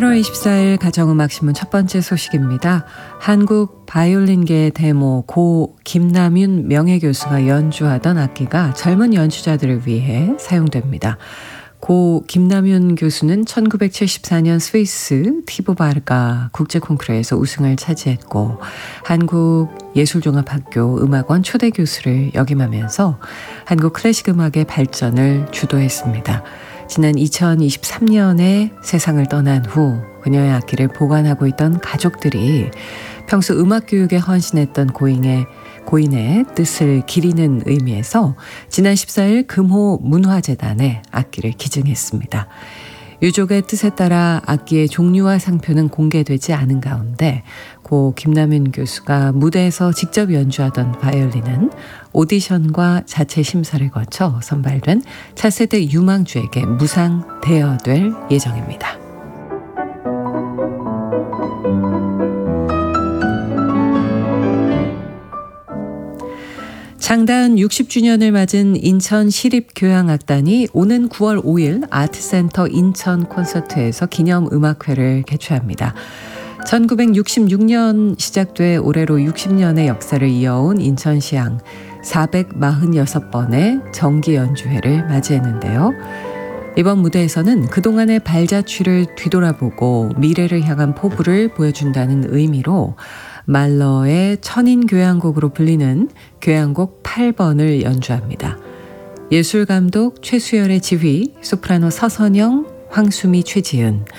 8월 24일 가정음악신문 첫 번째 소식입니다. 한국 바이올린계의 대모 고 김남윤 명예교수가 연주하던 악기가 젊은 연주자들을 위해 사용됩니다. 고 김남윤 교수는 1974년 스위스 티보바르가 국제 콩쿠르에서 우승을 차지했고 한국예술종합학교 음악원 초대 교수를 역임하면서 한국 클래식 음악의 발전을 주도했습니다. 지난 2023년에 세상을 떠난 후 그녀의 악기를 보관하고 있던 가족들이 평소 음악 교육에 헌신했던 고인의 뜻을 기리는 의미에서 지난 14일 금호 문화재단에 악기를 기증했습니다. 유족의 뜻에 따라 악기의 종류와 상표는 공개되지 않은 가운데 고 김남윤 교수가 무대에서 직접 연주하던 바이올린은 오디션과 자체 심사를 거쳐 선발된 차세대 유망주에게 무상 대여될 예정입니다. 창단 60주년을 맞은 인천시립교향악단이 오는 9월 5일 아트센터 인천 콘서트에서 기념음악회를 개최합니다. 1966년 시작돼 올해로 60년의 역사를 이어온 인천시향 446번의 정기 연주회를 맞이했는데요. 이번 무대에서는 그동안의 발자취를 뒤돌아보고 미래를 향한 포부를 보여준다는 의미로 말러의 천인교향곡으로 불리는 교향곡 8번을 연주합니다. 예술감독 최수열의 지휘, 소프라노 서선영, 황수미, 최지은,